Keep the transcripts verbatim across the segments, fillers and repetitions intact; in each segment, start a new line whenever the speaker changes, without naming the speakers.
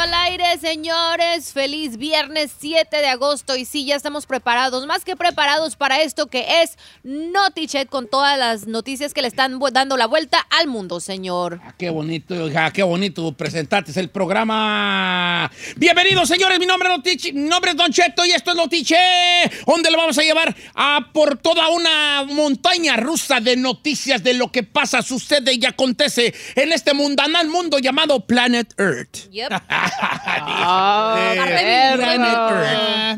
al aire, señores. Feliz viernes siete de agosto. Y sí, ya estamos preparados, más que preparados para esto que es Notichet, con todas las noticias que le están dando la vuelta al mundo, señor.
Ah, qué bonito, hija, qué bonito presentarte. Es el programa. Bienvenidos, señores. Mi nombre es Notiche, mi nombre es Don Cheto y esto es Notiche, donde lo vamos a llevar a por toda una montaña rusa de noticias de lo que pasa, sucede y acontece en este mundanal mundo llamado Planet Earth.
Yep.
oh, Planet Earth.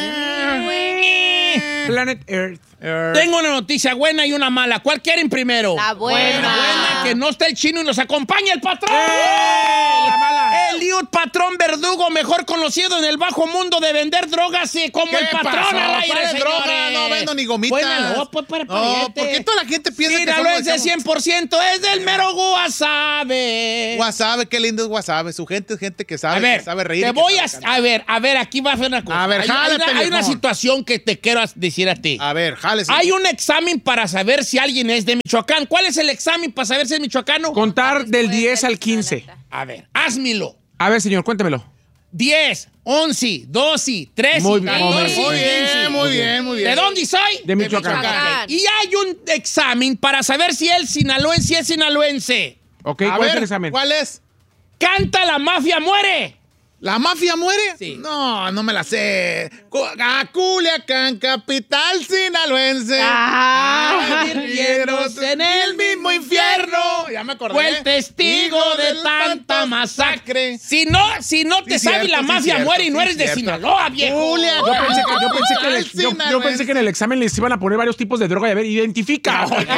Planet Earth.
Earth. Tengo una noticia buena y una mala. ¿Cuál quieren primero?
La buena.
La buena, que no está el chino y nos acompaña el patrón.
¡Eh! La mala.
Eliud Patrón Verdugo, mejor conocido en el bajo mundo de vender drogas y como el patrón
pasó?
al aire,
¿Cuál es
señores?
droga? No vendo ni gomitas.
Bueno, no, pues para, para
no, porque toda la gente piensa
sí,
que
no
somos...
es de cien por ciento, es del mero Guasave.
Guasave, qué lindo es Guasave. Su gente es gente que sabe,
A ver,
que sabe reír.
te voy a... A ver, a ver, aquí va a hacer una cosa.
A ver,
hay,
jálate,
hay, una, hay una
viejón.
situación que te quiero decir a ti.
A ver, jálese.
Hay un examen para saber si alguien es de Michoacán. ¿Cuál es el examen para saber si es michoacano?
Contar del diez al quince.
A ver, házmelo.
A ver, señor, cuéntemelo.
diez, once, doce, trece,
Muy bien,
catorce,
Muy bien,
quince.
muy bien, muy bien.
¿De dónde soy?
De Michoacán.
Michoacán.
Y hay un examen para saber si el sinaloense es sinaloense.
Ok,
A
¿cuál
ver,
es el examen?
¿cuál es?
Canta La Mafia Muere.
¿La mafia muere?
Sí.
No, no me la sé. Cu- A Culiacán, capital sinaloense.
Ah.
Hirviéndose en el mismo infierno.
Ya me acordé.
Fue el testigo
Hijo
de
del
tanta
tanta
masacre. Si no, si no te
Sí,
sabes
cierto,
La
sí,
Mafia
cierto,
Muere y no
sí,
eres de
cierto.
Sinaloa, viejo.
Julia,
Yo pensé, que, yo, pensé que en el,
Capital
yo- yo
sinaloense.
pensé que en el examen les iban a poner varios tipos de droga y a ver, identifica.
¿Qué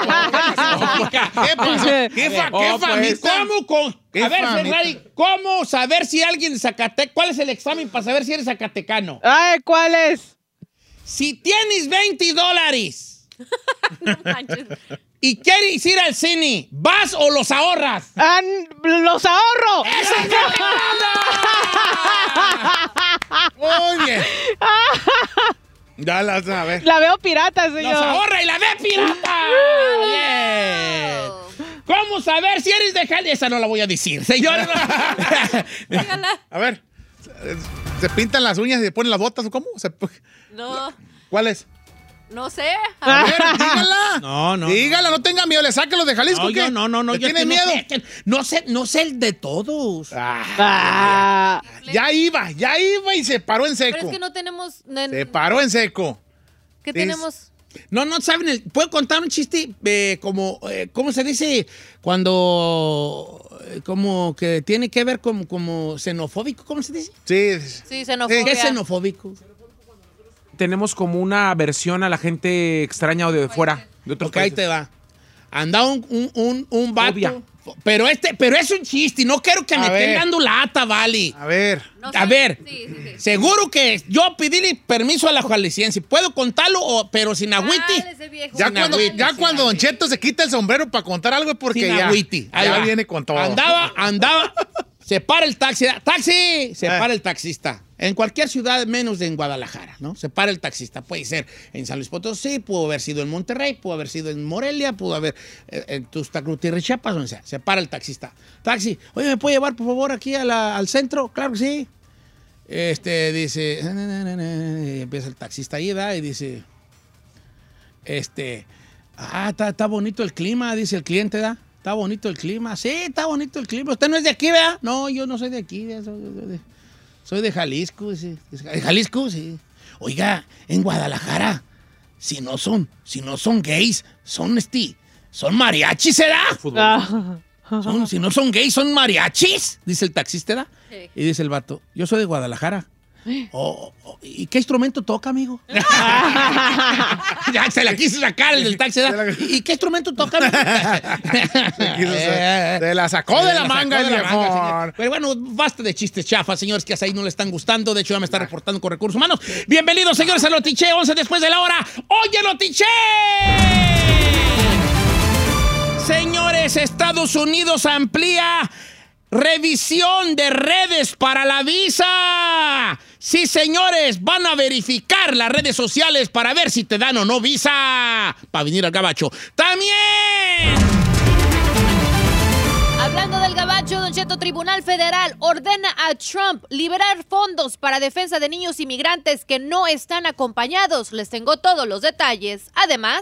pasó? Jefa,
Oh,
jefa,
pues.
amistad.
¿Cómo con,
Qué
a ver,
famita.
Ferrari, ¿cómo saber si alguien de Zacatecas? ¿Cuál es el examen para saber si eres zacatecano?
Ay, ¿cuál es?
Si tienes veinte dólares
No manches.
y quieres ir al cine, ¿vas o los ahorras?
Ah, ¡los ahorro!
¡Esa es la verdad!
Muy bien. Ya las a ver.
La veo pirata, señor.
¡Los ahorra y la ve pirata! Bien. ¿Cómo saber si eres de Jalisco? Esa no la voy a decir, señores.
A ver. ¿Se pintan las uñas y se ponen las botas o cómo? Se-
No,
¿Cuál es?
no sé.
A ver, dígala.
No, no.
Dígala, no tenga miedo. ¿Le saque los de Jalisco
No,
o qué?
yo no, no, no.
¿Le
yo
tiene
que no
miedo?
sé, que no sé, no sé el de todos.
Ah,
Ya iba, ya iba y se paró en
Pero
seco.
es que no tenemos...
Se paró en seco.
¿Qué
Sí.
tenemos?
No, no saben. El, ¿puedo contar un chiste eh, como, eh, ¿cómo se dice? Cuando, eh, como que tiene que ver con como xenofóbico, ¿cómo se dice?
Sí.
Sí, xenofobia.
¿Qué es xenofóbico?
Tenemos como una versión a la gente extraña o de fuera, de otros
Ok, ahí
países.
te va. Anda un, un, un, un vato.
Obvia.
Pero este, pero es un chiste, no quiero que
A
me
ver.
estén dando lata, vale.
A ver.
No
A
sé.
ver.
Sí, sí, sí.
Seguro que yo pedí permiso a la jalisciense. ¿Puedo contarlo, o, pero sin agüiti?
Dale, ese viejo.
Ya
Sin
cuando,
agüite,
ya
sin
cuando Don
agüite.
Cheto se quita el sombrero para contar algo es porque
Sin
ya,
agüiti. Ahí
ya
va.
viene con todo.
Andaba, andaba. Se para el taxi. ¡Taxi! Se
Eh.
para el taxista. En cualquier ciudad, menos en Guadalajara, ¿no? Se para el taxista. Puede ser en San Luis Potosí, pudo haber sido en Monterrey, pudo haber sido en Morelia, pudo haber eh, en Tuxtla Gutiérrez, Chiapas, donde sea. Se para el taxista. Taxi, oye, ¿me puede llevar, por favor, aquí a la- al centro? Claro que sí. Este, dice... Y empieza el taxista ahí, ¿verdad? Y dice... Este... Ah, está, está bonito el clima, dice el cliente, ¿verdad? Está bonito el clima. Sí, está bonito el clima. ¿Usted no es de aquí, verdad? No, yo no soy de aquí, ¿verdad? Soy, soy de, soy de Jalisco, sí. ¿De Jalisco? Sí. Oiga, en Guadalajara, si no son, si no son gays, son este, son mariachis, ¿será?
ah.
Son- si no son gays, son mariachis, dice el taxista, ¿verdad?
Sí.
Y dice el vato, yo soy de Guadalajara. Oh, oh, ¿y qué instrumento toca, amigo? Ya se la quiso sacar el del taxi, ¿verdad? ¿Y qué instrumento toca, amigo?
Se se la sacó de la manga el
sacó de la manga,
viejón.
señor. Pero bueno, basta de chistes chafas, señores, que hasta ahí no le están gustando. De hecho, ya me está reportando con Recursos Humanos. Bienvenidos, señores, a Notiche, once después de la hora. ¡Oye, Notiche! Señores, Estados Unidos amplía revisión de redes para la visa. Sí, señores, van a verificar las redes sociales para ver si te dan o no visa para venir al gabacho. También
Hablando del gabacho, Don Cheto, Tribunal Federal ordena a Trump liberar fondos para defensa de niños inmigrantes que no están acompañados. Les tengo todos los detalles. Además...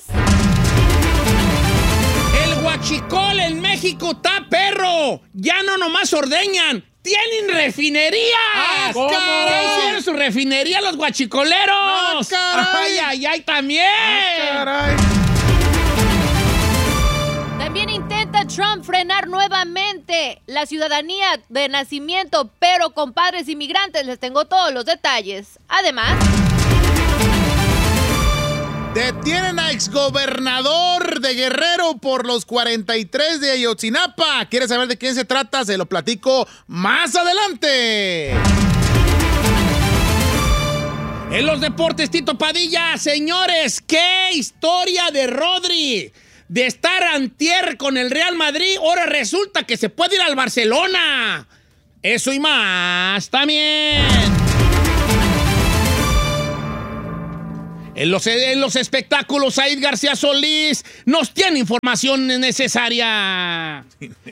El huachicol en México está perro. Ya no nomás ordeñan. ¡Tienen refinerías!
¡Ah,
¿Cómo?
caray!
¿Qué hicieron su refinería los guachicoleros?
¡Ah, caray!
¡Ay, ay, ay, también!
¡Ah, caray!
También intenta Trump frenar nuevamente la ciudadanía de nacimiento, pero con padres inmigrantes. Les tengo todos los detalles. Además...
Detienen a exgobernador de Guerrero por los cuarenta y tres de Ayotzinapa. ¿Quieres saber de quién se trata? Se lo platico más adelante.
En los deportes, Tito Padilla, señores, qué historia de Rodri. De estar antier con el Real Madrid, ahora resulta que se puede ir al Barcelona. Eso y más también. En los, en los espectáculos, Said García Solís nos tiene información necesaria.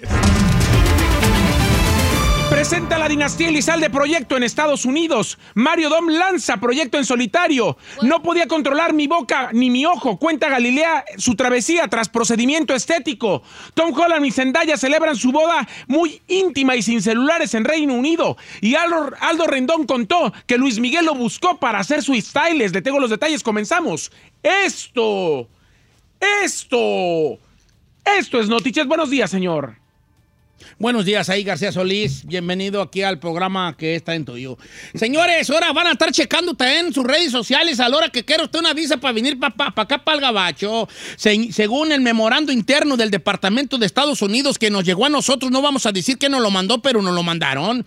Presenta la dinastía Elizalde proyecto en Estados Unidos. Mario Dom lanza proyecto en solitario. No podía controlar mi boca ni mi ojo. Cuenta Galilea su travesía tras procedimiento estético. Tom Holland y Zendaya celebran su boda muy íntima y sin celulares en Reino Unido. Y Aldo, Aldo Rendón contó que Luis Miguel lo buscó para hacer su styles. Le tengo los detalles. Comenzamos. Esto. Esto. Esto es Noticias. Buenos días, señor.
Buenos días, ahí García Solís. Bienvenido aquí al programa que está en tuyo. Señores, ahora van a estar checando también sus redes sociales a la hora que quiera usted una visa para venir para pa, pa acá, para el Gabacho. Se, según el memorando interno del Departamento de Estados Unidos que nos llegó a nosotros, no vamos a decir que nos lo mandó, pero nos lo mandaron.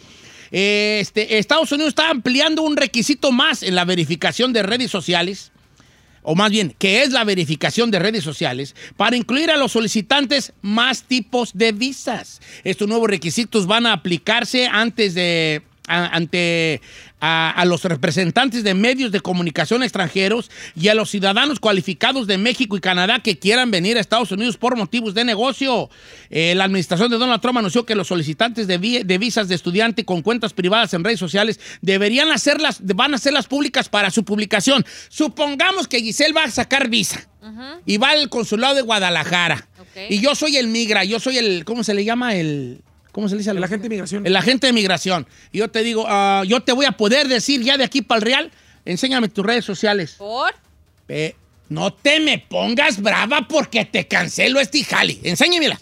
Este, Estados Unidos está ampliando un requisito más en la verificación de redes sociales, o más bien, que es la verificación de redes sociales, para incluir a los solicitantes más tipos de visas. Estos nuevos requisitos van a aplicarse antes de, a, ante a, a los representantes de medios de comunicación extranjeros y a los ciudadanos cualificados de México y Canadá que quieran venir a Estados Unidos por motivos de negocio. Eh, la administración de Donald Trump anunció que los solicitantes de, vi de visas de estudiante con cuentas privadas en redes sociales deberían hacerlas, van a hacerlas públicas para su publicación. Supongamos que Giselle va a sacar visa uh-huh. y va al consulado de Guadalajara. Okay. Y yo soy el migra, yo soy el, ¿cómo se le llama? El... ¿Cómo se le dice?
El agente de migración.
El agente de migración. Y yo te digo, uh, yo te voy a poder decir ya de aquí para el Real, enséñame tus redes sociales.
¿Por?
Eh, no te me pongas brava porque te cancelo este jali. Enséñamela.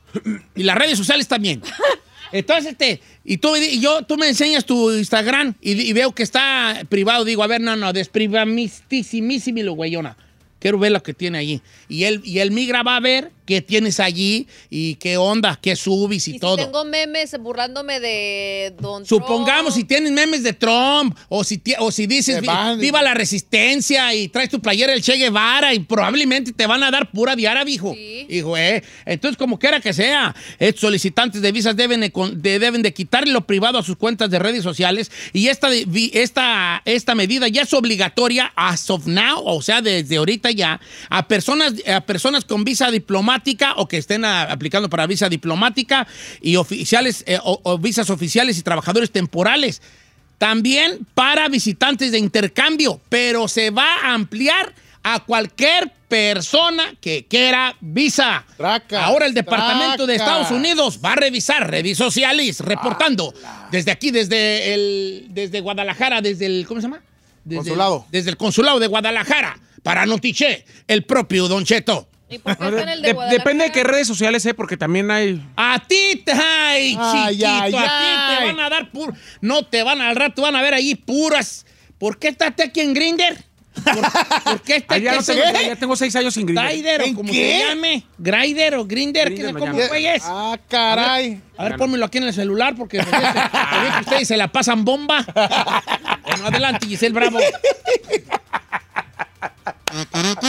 Y las redes sociales también. Entonces, este, y tú, y yo, tú me enseñas tu Instagram y, y veo que está privado. Digo, a ver, no, no, desprivamistísimísimo, güeyona. Quiero ver lo que tiene allí. Y él, y el migra va a ver qué tienes allí y qué onda, qué subis y,
y
todo.
Si tengo memes burlándome de Don
Supongamos
Trump.
Si tienes memes de Trump o si, o si dices vi, viva la resistencia y traes tu playera del Che Guevara y probablemente te van a dar pura diaria, hijo.
Sí.
Hijo, eh. Entonces, como quiera que sea, estos solicitantes de visas deben de, de, deben de quitarle lo privado a sus cuentas de redes sociales y esta, esta, esta medida ya es obligatoria as of now, o sea, desde ahorita ya, a personas, a personas con visa diplomática o que estén a, aplicando para visa diplomática y oficiales eh, o, o visas oficiales y trabajadores temporales. También para visitantes de intercambio, pero se va a ampliar a cualquier persona que quiera visa.
Traca,
Ahora el Departamento
traca.
de Estados Unidos va a revisar redes sociales, reportando ah, desde aquí, desde el, desde Guadalajara, desde el, ¿cómo se llama? Desde
Consulado.
El, desde el Consulado de Guadalajara, para Notiche, el propio Don Cheto.
¿Y por qué está en el de
de,
Guadalajara?
depende de qué redes sociales, ¿eh? Porque también hay...
A ti, ay,
Ay,
chiquito,
ay,
a
ay.
ti te van a dar puro... No te van al rato, van a ver ahí puras... ¿Por qué estás aquí en Grindr? ¿Por, ¿por qué estás
Ay, ya, no
aquí
tengo, ya, ya tengo seis años sin Grindr.
Grinder o
¿En
como
qué?
se llame? Grinder o Grinder,
Grindr
¿qué
me
cómo
llamo.
güey es?
Ah, caray.
A ver, pónmelo aquí en el celular porque me parece que ustedes se la pasan bomba. Bueno, adelante, Giselle Bravo.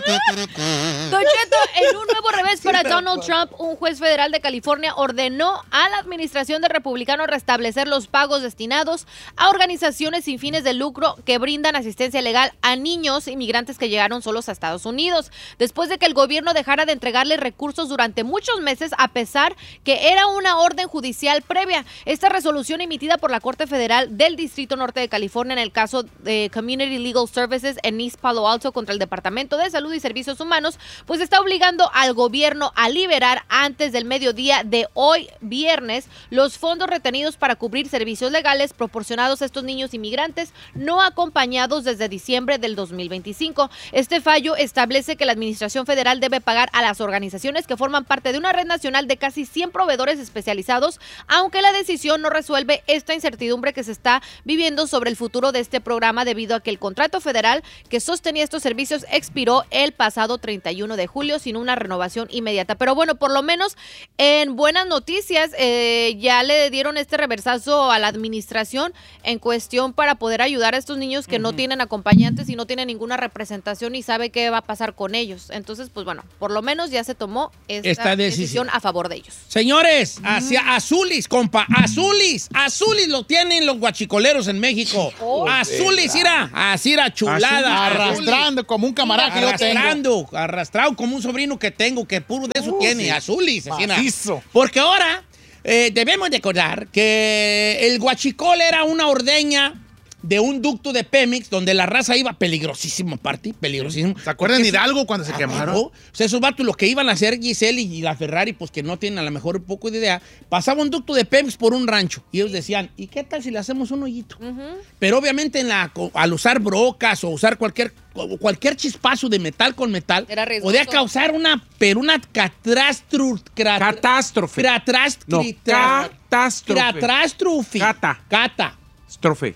Don Cheto, en un nuevo revés para Donald Trump, un juez federal de California ordenó a la administración de republicanos restablecer los pagos destinados a organizaciones sin fines de lucro que brindan asistencia legal a niños inmigrantes que llegaron solos a Estados Unidos, después de que el gobierno dejara de entregarle recursos durante muchos meses a pesar que era una orden judicial previa. Esta resolución emitida por la Corte Federal del Distrito Norte de California en el caso de Community Legal Services en East Palo Alto contra el Departamento de Salud y Servicios Humanos, pues está obligando al gobierno a liberar antes del mediodía de hoy viernes los fondos retenidos para cubrir servicios legales proporcionados a estos niños inmigrantes no acompañados desde diciembre del dos mil veinticinco. Este fallo establece que la Administración Federal debe pagar a las organizaciones que forman parte de una red nacional de casi cien proveedores especializados, aunque la decisión no resuelve esta incertidumbre que se está viviendo sobre el futuro de este programa debido a que el contrato federal que sostenía estos servicios expiró el pasado treinta y uno de julio sin una renovación inmediata. Pero bueno, por lo menos en buenas noticias eh, ya le dieron este reversazo a la administración en cuestión para poder ayudar a estos niños que uh-huh. no tienen acompañantes y no tienen ninguna representación y sabe qué va a pasar con ellos. Entonces, pues bueno, por lo menos ya se tomó esta, esta decisión. decisión a favor de ellos.
Señores, hacia Azulis, compa, Azulis, Azulis lo tienen los guachicoleros en México. Oh, Azulis, mira, así era chulada.
Arrastrando como un camarada que yo tengo.
Arrastrando, arrastrado como un sobrino que tengo, que puro de eso uh, tiene, sí. Azulis.
Macizo.
Porque ahora eh, debemos recordar que el guachicol era una ordeña de un ducto de Pemex donde la raza iba peligrosísimo, aparte, peligrosísimo.
¿Se acuerdan de Hidalgo cuando se quemaron?
O sea, esos vatos, los que iban a hacer Giselle y la Ferrari, pues que no tienen a lo mejor un poco de idea, pasaba un ducto de Pemex por un rancho y ellos decían, ¿y qué tal si le hacemos un hoyito? Uh-huh. Pero obviamente en la, al usar brocas o usar cualquier cualquier chispazo de metal con metal podía causar una, pero una catastro, crat,
catástrofe.
Catástrofe. No,
catástrofe.
Catástrofe.
Cata.
Cata.
Estrofe.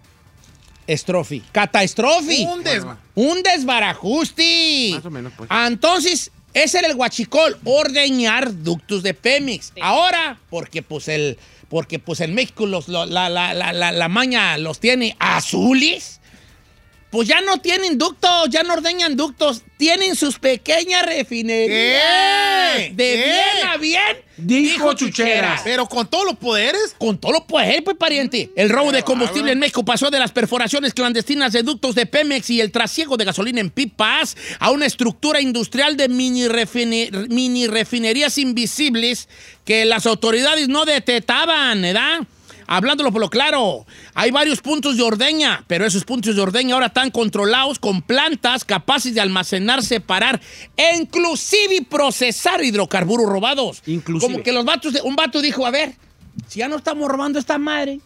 Estrofi. Catastrofi.
Un, des-
un desbarajusti.
Más o menos, pues.
Entonces, ese era el guachicol, ordeñar ductos de Pemex. Sí. Ahora, porque pues el, porque pues en México los, la, la, la, la, la maña los tiene Azulis, pues ya no tienen ductos, ya no ordeñan ductos, tienen sus pequeñas refinerías.
¿Qué?
De
¿Qué?
bien a bien,
dijo Chucheras.
Pero con todos los poderes.
Con todos los poderes, pues, pariente. El robo de combustible en México pasó de las perforaciones clandestinas de ductos de Pemex y el trasiego de gasolina en pipas a una estructura industrial de mini, refine- mini refinerías invisibles que las autoridades no detectaban, ¿verdad? Hablándolo por lo claro, hay varios puntos de ordeña, pero esos puntos de ordeña ahora están controlados con plantas capaces de almacenar, separar e inclusive procesar hidrocarburos robados.
Inclusive.
Como que los vatos, de, un vato dijo, a ver, si ya no estamos robando esta madre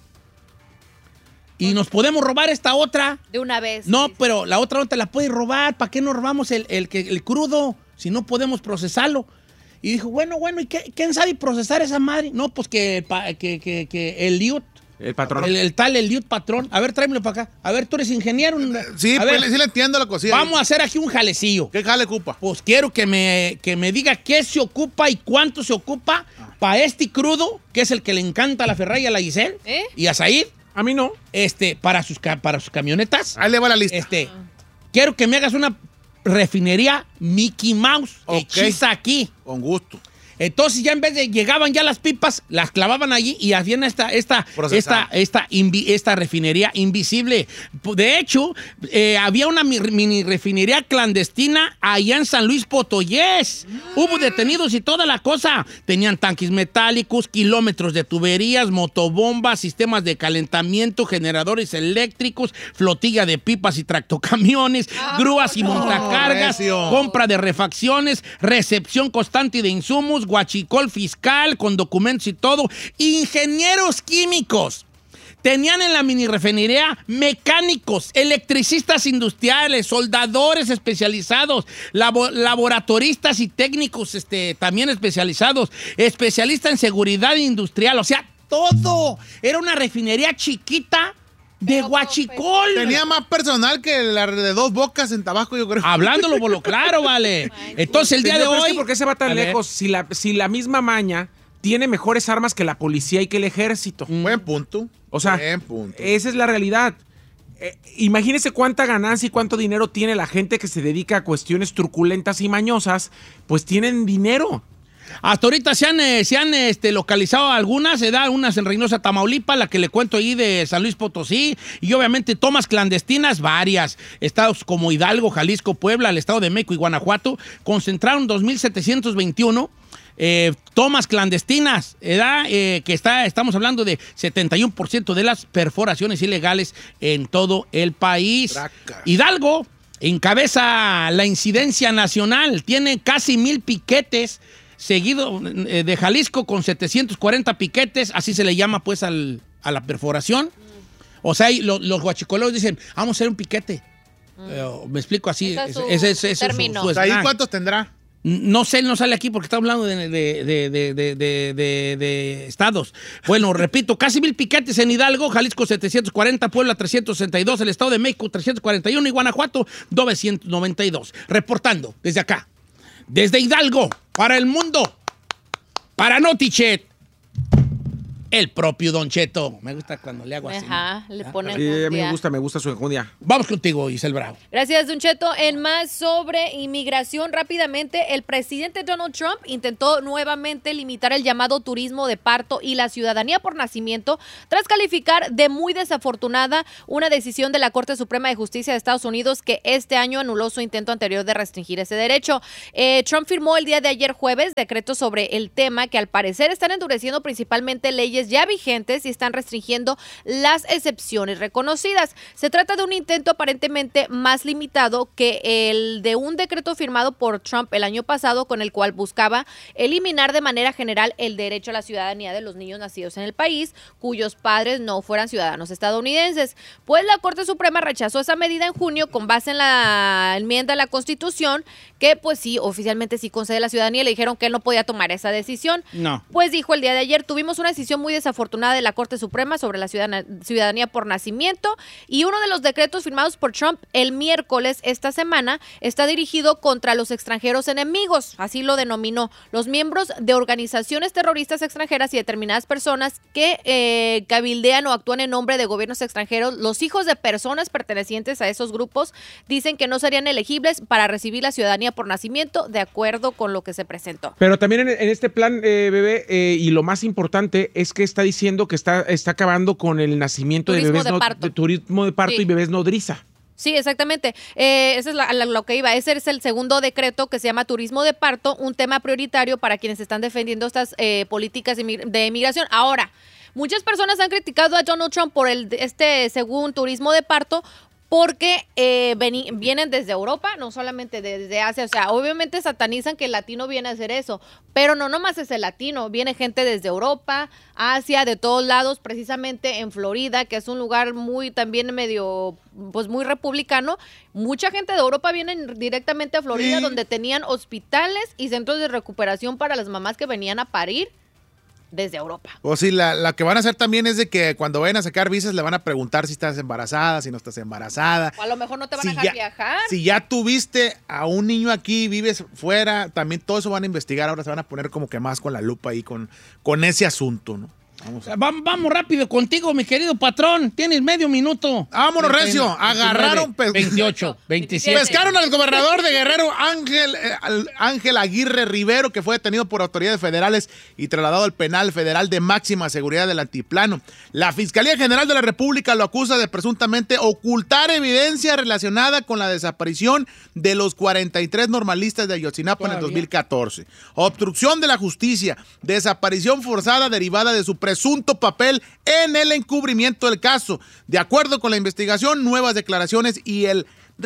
y nos podemos robar esta otra.
De una vez.
No,
sí.
pero la otra no te la puedes robar. ¿Para qué nos robamos el, el, el, el crudo si no podemos procesarlo? Y dijo, bueno, bueno, ¿y qué, quién sabe procesar esa madre? No, pues que, que, que, que el Liut.
El patrón.
El, el tal, el Liut patrón. A ver, tráemelo para acá. A ver, tú eres ingeniero.
Sí,
a
pues
ver,
sí le entiendo la cosilla.
Vamos a hacer aquí un jalecillo.
¿Qué jale ocupa?
Pues quiero que me, que me diga qué se ocupa y cuánto se ocupa ah. para este crudo, que es el que le encanta a la Ferrari y a la Giselle.
¿Eh?
Y a Said.
A mí no.
Este, para sus, para sus camionetas.
Ahí le va la lista.
Este, ah. quiero que me hagas una refinería Mickey Mouse
okay.
hechiza aquí.
Con gusto.
Entonces ya en vez de llegaban ya las pipas, las clavaban allí y hacían esta, esta, esta, esta, invi, esta refinería invisible. De hecho, eh, había una mini refinería clandestina allá en San Luis Potoyés. Mm. Hubo detenidos y toda la cosa. Tenían tanques metálicos, kilómetros de tuberías, motobombas, sistemas de calentamiento, generadores eléctricos, flotilla de pipas y tractocamiones, ah, grúas y montacargas, oh, compra de refacciones, recepción constante de insumos, guachicol fiscal con documentos y todo, ingenieros químicos. Tenían en la mini refinería mecánicos, electricistas industriales, soldadores especializados, labo- laboratoristas y técnicos este, también especializados, especialistas en seguridad industrial, o sea, todo. Era una refinería chiquita de pero, guachicol.
Tenía más personal que la de Dos Bocas en Tabasco, yo creo.
Hablándolo por lo claro, vale. Entonces, el día de hoy...
¿Por qué se va tan lejos? Si la, si la misma maña tiene mejores armas que la policía y que el ejército.
Mm. Buen punto.
O sea,
Buen punto.
Esa es la realidad. eh, imagínese cuánta ganancia y cuánto dinero tiene la gente que se dedica a cuestiones truculentas y mañosas, pues tienen dinero.
Hasta ahorita se han, eh, se han este, localizado algunas, se da unas en Reynosa, Tamaulipas, la que le cuento ahí de San Luis Potosí, y obviamente tomas clandestinas varias. Estados como Hidalgo, Jalisco, Puebla, el Estado de México y Guanajuato concentraron dos mil setecientos veintiuno eh, tomas clandestinas, ¿verdad? Eh, que está, estamos hablando de setenta y uno por ciento de las perforaciones ilegales en todo el país.
Traca.
Hidalgo encabeza la incidencia nacional, tiene casi mil piquetes, seguido eh, de Jalisco con setecientos cuarenta piquetes, así se le llama pues al, a la perforación. O sea, lo, los guachicoleros dicen, vamos a hacer un piquete. Mm. Eh, me explico así.
Ese es su
ese, ese, ese
término.
Su, su
¿Ahí
slang.
cuántos tendrá?
No sé, no sale aquí porque está hablando de, de, de, de, de, de, de, de estados. Bueno, repito, casi mil piquetes en Hidalgo, Jalisco setecientos cuarenta, Puebla trescientos sesenta y dos, el Estado de México trescientos cuarenta y uno y Guanajuato novecientos noventa y dos. Reportando desde acá, desde Hidalgo, para el mundo, para Notichet, el propio Don Cheto. Me gusta cuando le hago así.
Ajá, le
¿Ah?
ponen
Sí, a mí me
enjundia.
gusta, me gusta su enjundia.
Vamos contigo, Isel Bravo.
Gracias, Don Cheto. En más sobre inmigración, rápidamente, el presidente Donald Trump intentó nuevamente limitar el llamado turismo de parto y la ciudadanía por nacimiento tras calificar de muy desafortunada una decisión de la Corte Suprema de Justicia de Estados Unidos que este año anuló su intento anterior de restringir ese derecho. Eh, Trump firmó el día de ayer jueves decretos sobre el tema que al parecer están endureciendo principalmente leyes ya vigentes y están restringiendo las excepciones reconocidas. Se trata de un intento aparentemente más limitado que el de un decreto firmado por Trump el año pasado con el cual buscaba eliminar de manera general el derecho a la ciudadanía de los niños nacidos en el país cuyos padres no fueran ciudadanos estadounidenses. Pues la Corte Suprema rechazó esa medida en junio con base en la enmienda a la Constitución que pues sí, oficialmente sí concede la ciudadanía. Le dijeron que él no podía tomar esa decisión.
No.
Pues dijo el día de ayer, tuvimos una decisión muy desafortunada de la Corte Suprema sobre la ciudadana, ciudadanía por nacimiento y uno de los decretos firmados por Trump el miércoles esta semana está dirigido contra los extranjeros enemigos, así lo denominó, los miembros de organizaciones terroristas extranjeras y determinadas personas que eh, cabildean o actúan en nombre de gobiernos extranjeros. Los hijos de personas pertenecientes a esos grupos dicen que no serían elegibles para recibir la ciudadanía por nacimiento de acuerdo con lo que se presentó.
Pero también en, en este plan, eh, bebé, eh, y lo más importante es que está diciendo que está, está acabando con el nacimiento
Turismo
de bebés
de
no-
parto.
de turismo de parto
Sí.
y bebés nodriza.
Sí, exactamente. Eh, ese es la- la- lo que iba. Ese es el segundo decreto que se llama turismo de parto, un tema prioritario para quienes están defendiendo estas eh, políticas de mig- de inmigración. Ahora, muchas personas han criticado a Donald Trump por el este según turismo de parto porque eh, veni- vienen desde Europa, no solamente desde Asia. O sea, obviamente satanizan que el latino viene a hacer eso, pero no nomás es el latino, viene gente desde Europa, Asia, de todos lados, precisamente en Florida, que es un lugar muy también medio, pues muy republicano. Mucha gente de Europa viene directamente a Florida,
Sí.
donde tenían hospitales y centros de recuperación para las mamás que venían a parir desde Europa.
O sí, la, la que van a hacer también es de que cuando vayan a sacar visas le van a preguntar si estás embarazada, si no estás embarazada.
O a lo mejor no te van
Si
a dejar
ya-
viajar.
Si ya tuviste a un niño aquí, vives fuera, también todo eso van a investigar. Ahora se van a poner como que más con la lupa ahí con, con ese asunto, ¿no? Vamos a...
Vamos, vamos rápido contigo, mi querido patrón. Tienes medio minuto.
Vámonos, recio. Agarraron pe-
veintiocho, veintisiete.
Pescaron al gobernador de Guerrero, Ángel, eh, al- Ángel Aguirre Rivero, que fue detenido por autoridades federales y trasladado al penal federal de máxima seguridad del Altiplano. La Fiscalía General de la República lo acusa de presuntamente ocultar evidencia relacionada con la desaparición de los cuarenta y tres normalistas de Ayotzinapa en el dos mil catorce. Obstrucción de la justicia, desaparición forzada derivada de su presunto papel en el encubrimiento del caso. De acuerdo con la investigación, nuevas declaraciones y el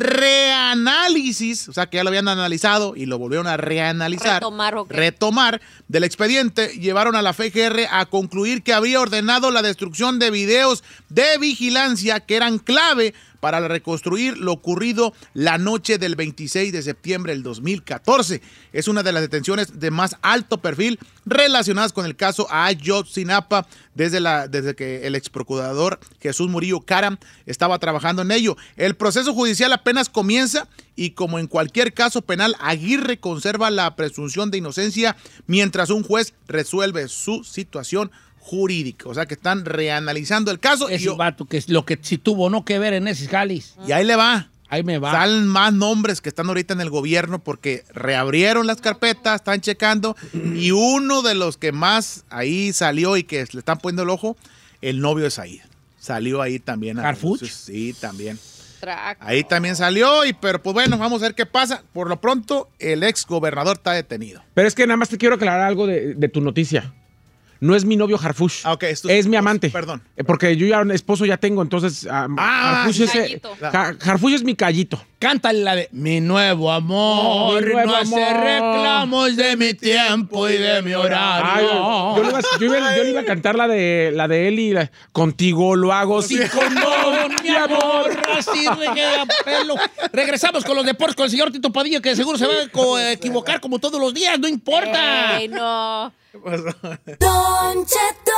reanálisis, o sea que ya lo habían analizado y lo volvieron a reanalizar,
Retomar, ok.
retomar del expediente, llevaron a la F G R a concluir que había ordenado la destrucción de videos de vigilancia que eran clave para reconstruir lo ocurrido la noche del veintiséis de septiembre del dos mil catorce. Es una de las detenciones de más alto perfil relacionadas con el caso Ayotzinapa desde, la, desde que el exprocurador Jesús Murillo Caram estaba trabajando en ello. El proceso judicial apenas comienza y como en cualquier caso penal, Aguirre conserva la presunción de inocencia mientras un juez resuelve su situación jurídica. O sea, que están reanalizando el caso.
Ese
y, yo,
vato que es lo que si tuvo no que ver en ese jalis.
y ahí le va.
Ahí me va.
Salen más nombres que están ahorita en el gobierno porque reabrieron las carpetas, están checando. Y uno de los que más ahí salió y que le están poniendo el ojo, el novio de Said. Salió ahí también.
¿Harfuch?
Sí, también.
Traco.
Ahí también salió, y pero pues bueno, vamos a ver qué pasa. Por lo pronto, el ex gobernador está detenido.
Pero es que nada más te quiero aclarar algo de, de tu noticia. No es mi novio Harfuch.
Ah, ok, es tu-
es mi amante.
Perdón.
Eh, Porque yo ya un esposo ya tengo, entonces ah,
Ah,
Harfuch, es, eh,
Callito.
Ja- Harfuch es mi callito.
Cántale la de Mi nuevo amor,
Oh, mi nuevo
no hace
amor.
reclamos de mi tiempo y de mi horario.
Ay, yo, yo le iba, a- yo iba- yo le iba a cantar la de la de él y la- contigo lo hago sin condón, mi amor.
Así reguea pelo. Regresamos con los deportes con el señor Tito Padilla, que seguro se va a co- equivocar como todos los días, no importa.
Ey, no.
Don Cheto.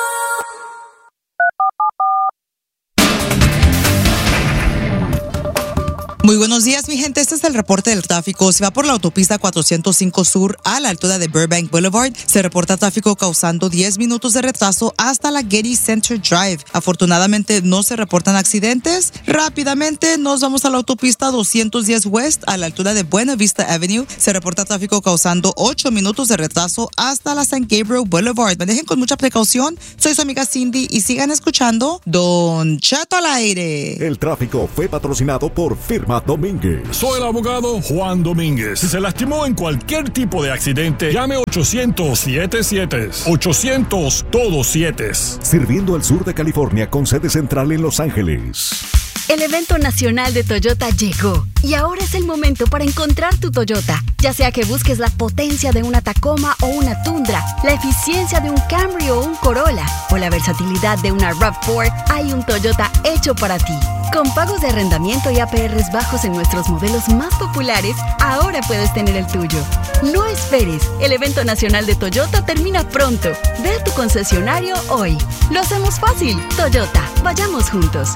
Muy buenos días, mi gente. Este es el reporte del tráfico. Si va por la autopista cuatrocientos cinco Sur a la altura de Burbank Boulevard, se reporta tráfico causando diez minutos de retraso hasta la Getty Center Drive. Afortunadamente no se reportan accidentes. Rápidamente nos vamos a la autopista doscientos diez West a la altura de Buena Vista Avenue. Se reporta tráfico causando ocho minutos de retraso hasta la San Gabriel Boulevard. Manejen con mucha precaución. Soy su amiga Cindy y sigan escuchando Don Cheto al aire.
El tráfico fue patrocinado por Firma Domínguez.
Soy el abogado Juan Domínguez. Si se lastimó en cualquier tipo de accidente, llame ochocientos siete siete. ochocientos todos siete.
Sirviendo al sur de California con sede central en Los Ángeles.
El evento nacional de Toyota llegó y ahora es el momento para encontrar tu Toyota. Ya sea que busques la potencia de una Tacoma o una Tundra, la eficiencia de un Camry o un Corolla o la versatilidad de una RAV cuatro, hay un Toyota hecho para ti. Con pagos de arrendamiento y A P Rs bajos en nuestros modelos más populares, ahora puedes tener el tuyo. No esperes, el evento nacional de Toyota termina pronto. Ve a tu concesionario hoy. Lo hacemos fácil. Toyota, vayamos juntos.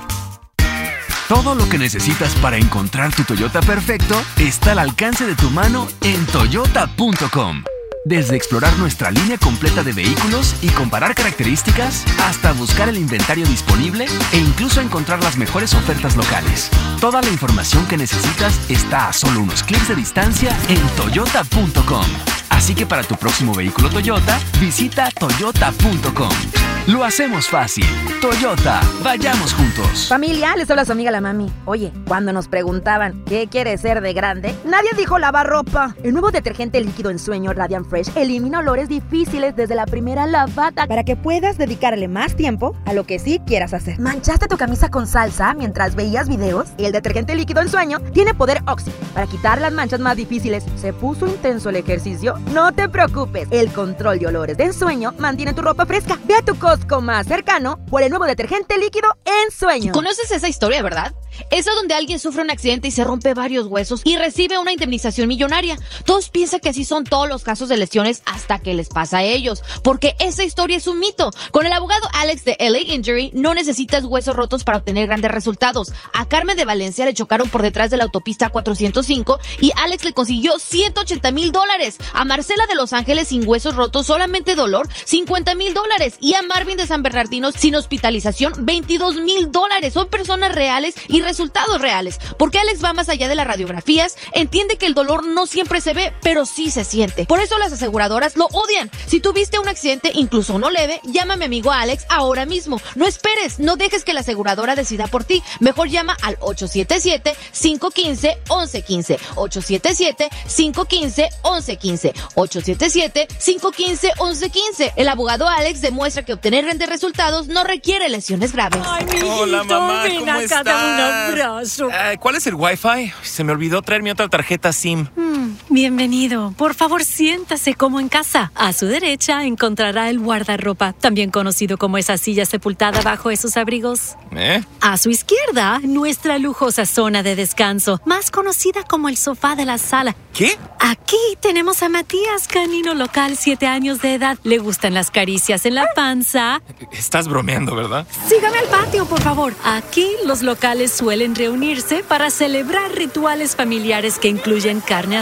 Todo lo que necesitas para encontrar tu Toyota perfecto está al alcance de tu mano en toyota punto com. Desde explorar nuestra línea completa de vehículos y comparar características, hasta buscar el inventario disponible e incluso encontrar las mejores ofertas locales. Toda la información que necesitas está a solo unos clics de distancia en toyota punto com. Así que para tu próximo vehículo Toyota, visita toyota punto com. Lo hacemos fácil. Toyota, vayamos juntos.
Familia, les habla su amiga la mami. Oye, cuando nos preguntaban ¿qué quieres ser de grande? Nadie dijo lavar ropa. El nuevo detergente líquido en sueño Radiant Fresh elimina olores difíciles desde la primera lavada para que puedas dedicarle más tiempo a lo que sí quieras hacer. ¿Manchaste tu camisa con salsa mientras veías videos? El detergente líquido en sueño tiene poder Oxy para quitar las manchas más difíciles. ¿Se puso intenso el ejercicio? No te preocupes. El control de olores de ensueño mantiene tu ropa fresca. Ve a tu Costco más cercano por el nuevo detergente líquido en sueño.
¿Conoces esa historia, verdad? Esa donde alguien sufre un accidente y se rompe varios huesos y recibe una indemnización millonaria. Todos piensan que así son todos los casos de lesiones hasta que les pasa a ellos, porque esa historia es un mito. Con el abogado Alex de L A Injury no necesitas huesos rotos para obtener grandes resultados. A Carmen de Valencia le chocaron por detrás de la autopista cuatrocientos cinco y Alex le consiguió ciento ochenta mil dólares. A Marcela de Los Ángeles sin huesos rotos, solamente dolor, cincuenta mil dólares. Y a Marvin de San Bernardino sin hospitalización, veintidós mil dólares. Son personas reales y resultados reales, porque Alex va más allá de las radiografías, entiende que el dolor no siempre se ve, pero sí se siente. Por eso las aseguradoras lo odian. Si tuviste un accidente, incluso no leve, llama a mi amigo Alex ahora mismo. No esperes, no dejes que la aseguradora decida por ti. Mejor llama al ocho siete siete, cinco uno cinco, once quince. ocho siete siete, cinco uno cinco, once quince. ocho siete siete, cinco uno cinco, once quince. El abogado Alex demuestra que obtener grandes resultados no requiere lesiones graves.
Ay, mi Hola, mamá, ven ¿cómo acá, estás? Dame un abrazo.
Eh, ¿Cuál es el Wi-Fi? Se me olvidó traer mi otra tarjeta SIM.
Mm, bienvenido. Por favor, siéntase como en casa. A su derecha encontrará el guardarropa, también conocido como esa silla sepultada bajo esos abrigos.
¿Eh?
A su izquierda, nuestra lujosa zona de descanso, más conocida como el sofá de la sala.
¿Qué?
Aquí tenemos a Matías, canino local, siete años de edad. Le gustan las caricias en la panza.
Estás bromeando, ¿verdad?
Sígame al patio, por favor. Aquí los locales suelen reunirse para celebrar rituales familiares que incluyen carne asada,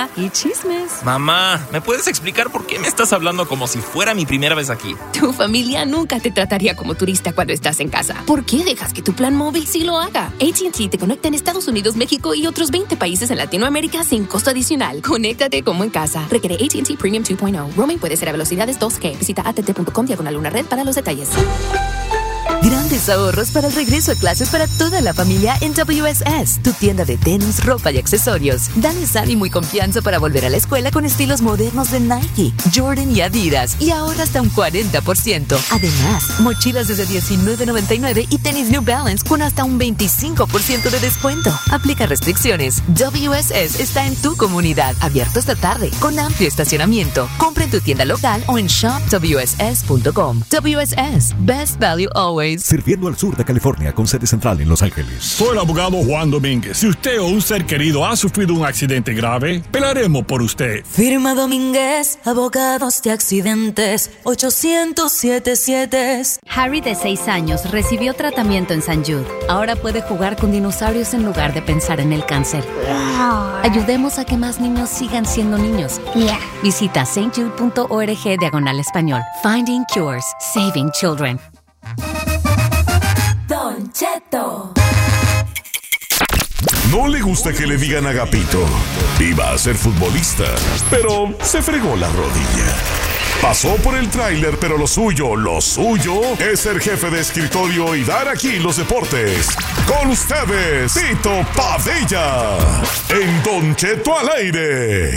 comida y chismes.
Mamá, ¿me puedes explicar por qué me estás hablando como si fuera mi primera vez aquí?
Tu familia nunca te trataría como turista cuando estás en casa. ¿Por qué dejas que tu plan móvil sí lo haga? A T and T te conecta en Estados Unidos, México y otros veinte países en Latinoamérica sin costo adicional. Conéctate como en casa. Requiere A T and T Premium dos punto cero. Roaming puede ser a velocidades dos G. Visita a t t punto com diagonal una red para los detalles.
Grandes ahorros para el regreso a clases para toda la familia en W S S, tu tienda de tenis, ropa y accesorios. Dales ánimo y confianza para volver a la escuela con estilos modernos de Nike, Jordan y Adidas, y ahora hasta un cuarenta por ciento. Además, mochilas desde diecinueve noventa y nueve y tenis New Balance con hasta un veinticinco por ciento de descuento. Aplica restricciones. W S S está en tu comunidad, abierto esta tarde, con amplio estacionamiento. Compra en tu tienda local o en shop w s s punto com. W S S, best value always.
Sirviendo al sur de California con sede central en Los Ángeles.
Soy el abogado Juan Domínguez. Si usted o un ser querido ha sufrido un accidente grave, pelaremos por usted.
Firma Domínguez, abogados de accidentes, ochocientos setenta y siete.
Harry, de seis años, recibió tratamiento en San Jude. Ahora puede jugar con dinosaurios en lugar de pensar en el cáncer. Ayudemos a que más niños sigan siendo niños.
Yeah.
Visita s t jude punto org diagonal español. Finding Cures. Saving Children.
Don Cheto.
No le gusta que le digan Agapito. Iba a ser futbolista, pero se fregó la rodilla. Pasó por el tráiler, pero lo suyo, lo suyo es ser jefe de escritorio y dar aquí los deportes. Con ustedes, Tito Padilla, en Don Cheto al aire.